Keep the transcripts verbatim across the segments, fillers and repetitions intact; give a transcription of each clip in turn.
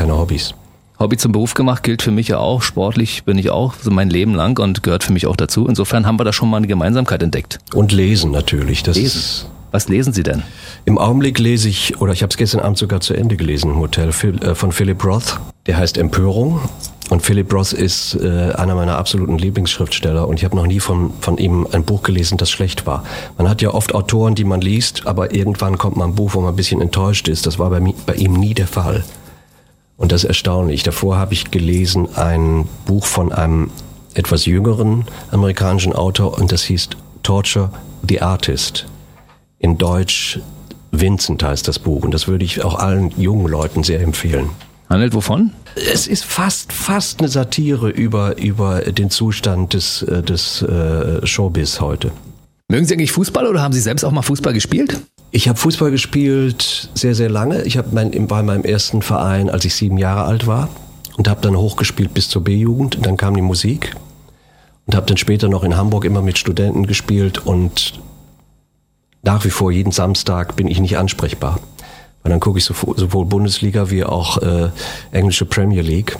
meine Hobbys. Hobby zum Beruf gemacht gilt für mich ja auch. Sportlich bin ich auch so mein Leben lang und gehört für mich auch dazu. Insofern haben wir da schon mal eine Gemeinsamkeit entdeckt. Und lesen natürlich. Das lesen. Ist Was lesen Sie denn? Im Augenblick lese ich, oder ich habe es gestern Abend sogar zu Ende gelesen im Hotel, von Philip Roth. Der heißt Empörung. Und Philip Roth ist äh, einer meiner absoluten Lieblingsschriftsteller. Und ich habe noch nie von, von ihm ein Buch gelesen, das schlecht war. Man hat ja oft Autoren, die man liest, aber irgendwann kommt mal ein Buch, wo man ein bisschen enttäuscht ist. Das war bei, mi- bei ihm nie der Fall. Und das ist erstaunlich. Davor habe ich gelesen ein Buch von einem etwas jüngeren amerikanischen Autor und das hieß Torture the Artist. In Deutsch Vincent heißt das Buch und das würde ich auch allen jungen Leuten sehr empfehlen. Handelt wovon? Es ist fast fast eine Satire über über den Zustand des des äh, Showbiz heute. Mögen Sie eigentlich Fußball oder haben Sie selbst auch mal Fußball gespielt? Ich habe Fußball gespielt sehr, sehr lange. Ich habe mein, bei meinem ersten Verein, als ich sieben Jahre alt war und habe dann hochgespielt bis zur B-Jugend. Und dann kam die Musik und habe dann später noch in Hamburg immer mit Studenten gespielt und nach wie vor jeden Samstag bin ich nicht ansprechbar. Weil dann gucke ich sowohl Bundesliga wie auch äh, englische Premier League.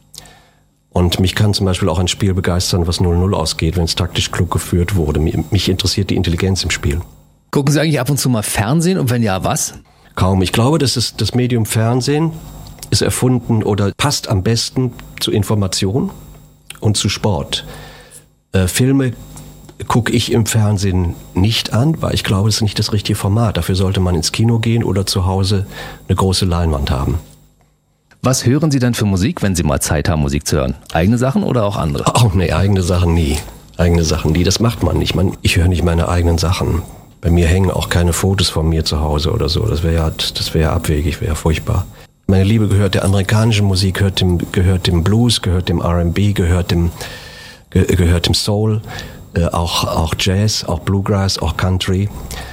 Und mich kann zum Beispiel auch ein Spiel begeistern, was null null ausgeht, wenn es taktisch klug geführt wurde. Mich interessiert die Intelligenz im Spiel. Gucken Sie eigentlich ab und zu mal Fernsehen und wenn ja, was? Kaum. Ich glaube, das ist das Medium Fernsehen ist erfunden oder passt am besten zu Information und zu Sport. Äh, Filme gucke ich im Fernsehen nicht an, weil ich glaube, es ist nicht das richtige Format. Dafür sollte man ins Kino gehen oder zu Hause eine große Leinwand haben. Was hören Sie denn für Musik, wenn Sie mal Zeit haben, Musik zu hören? Eigene Sachen oder auch andere? Auch nee, eigene Sachen nie. Eigene Sachen nie, das macht man nicht. Man, ich höre nicht meine eigenen Sachen. Bei mir hängen auch keine Fotos von mir zu Hause oder so. Das wäre ja, das wäre ja abwegig, wäre ja furchtbar. Meine Liebe gehört der amerikanischen Musik, gehört dem, gehört dem Blues, gehört dem R and B, gehört dem, ge, gehört dem Soul, äh, auch, auch Jazz, auch Bluegrass, auch Country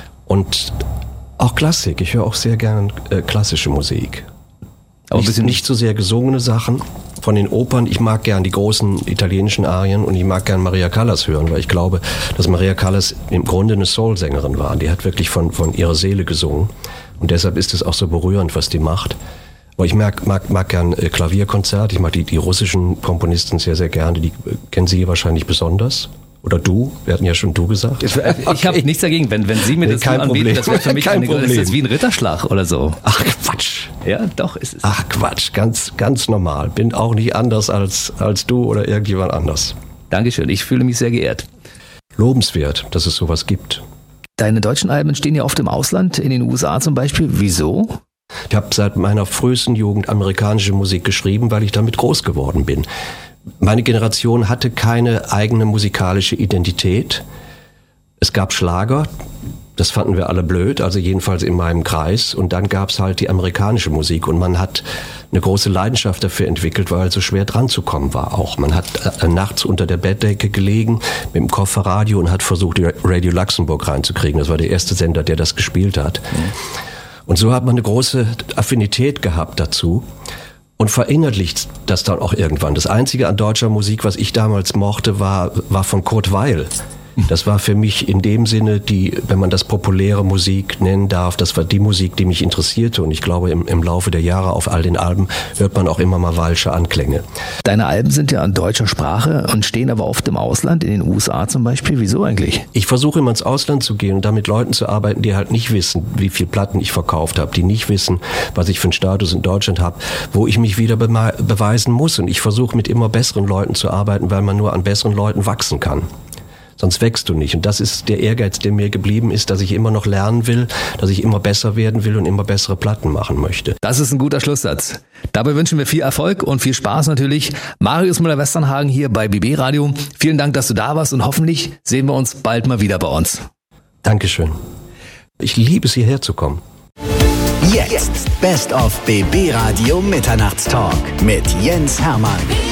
und auch Klassik. Ich höre auch sehr gern äh, klassische Musik. Aber nicht, nicht so sehr gesungene Sachen. Von den Opern, ich mag gern die großen italienischen Arien und ich mag gern Maria Callas hören, weil ich glaube, dass Maria Callas im Grunde eine Soul-Sängerin war. Die hat wirklich von, von ihrer Seele gesungen und deshalb ist es auch so berührend, was die macht. Aber ich mag, mag, mag gern äh, Klavierkonzert, ich mag die, die russischen Komponisten sehr, sehr gerne, die äh, kennen Sie wahrscheinlich besonders. Oder du, wir hatten ja schon du gesagt. Ich, ich okay. habe nichts dagegen, wenn, wenn Sie mir das Kein anbieten, Problem. Das wäre für mich Kein eine, Problem. ist das wie ein Ritterschlag oder so. Ach Quatsch. Ja, doch, ist es. Ach Quatsch, ganz, ganz normal. Bin auch nicht anders als, als du oder irgendjemand anders. Dankeschön, ich fühle mich sehr geehrt. Lobenswert, dass es sowas gibt. Deine deutschen Alben entstehen ja oft im Ausland, in den U S A zum Beispiel. Wieso? Ich habe seit meiner frühesten Jugend amerikanische Musik geschrieben, weil ich damit groß geworden bin. Meine Generation hatte keine eigene musikalische Identität. Es gab Schlager, das fanden wir alle blöd, also jedenfalls in meinem Kreis. Und dann gab es halt die amerikanische Musik und man hat eine große Leidenschaft dafür entwickelt, weil es so schwer dran zu kommen war auch. Man hat äh, nachts unter der Bettdecke gelegen mit dem Kofferradio und hat versucht, Radio Luxemburg reinzukriegen. Das war der erste Sender, der das gespielt hat. Mhm. Und so hat man eine große Affinität gehabt dazu. Und verinnerlicht das dann auch irgendwann. Das Einzige an deutscher Musik, was ich damals mochte, war, war von Kurt Weill. Das war für mich in dem Sinne, die, wenn man das populäre Musik nennen darf, das war die Musik, die mich interessierte. Und ich glaube, im, im Laufe der Jahre auf all den Alben hört man auch immer mal Weilsche Anklänge. Deine Alben sind ja in deutscher Sprache und stehen aber oft im Ausland, in den U S A zum Beispiel. Wieso eigentlich? Ich versuche immer ins Ausland zu gehen und da mit Leuten zu arbeiten, die halt nicht wissen, wie viel Platten ich verkauft habe, die nicht wissen, was ich für einen Status in Deutschland habe, wo ich mich wieder be- beweisen muss. Und ich versuche mit immer besseren Leuten zu arbeiten, weil man nur an besseren Leuten wachsen kann. Sonst wächst du nicht. Und das ist der Ehrgeiz, der mir geblieben ist, dass ich immer noch lernen will, dass ich immer besser werden will und immer bessere Platten machen möchte. Das ist ein guter Schlusssatz. Dabei wünschen wir viel Erfolg und viel Spaß natürlich. Marius Müller-Westernhagen hier bei B B Radio. Vielen Dank, dass du da warst und hoffentlich sehen wir uns bald mal wieder bei uns. Dankeschön. Ich liebe es, hierher zu kommen. Jetzt Best of B B Radio Mitternachtstalk mit Jens Hermann.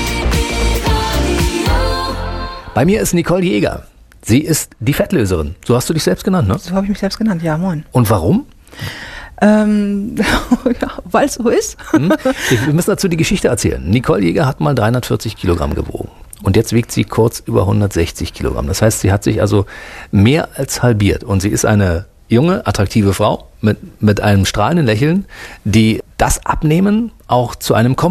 Bei mir ist Nicole Jäger. Sie ist die Fettlöserin. So hast du dich selbst genannt, ne? So habe ich mich selbst genannt, ja, moin. Und warum? Ähm, ja, weil es so ist. Hm? Wir müssen dazu die Geschichte erzählen. Nicole Jäger hat mal dreihundertvierzig Kilogramm gewogen. Und jetzt wiegt sie kurz über hundertsechzig Kilogramm. Das heißt, sie hat sich also mehr als halbiert. Und sie ist eine junge, attraktive Frau mit, mit einem strahlenden Lächeln, die das Abnehmen auch zu einem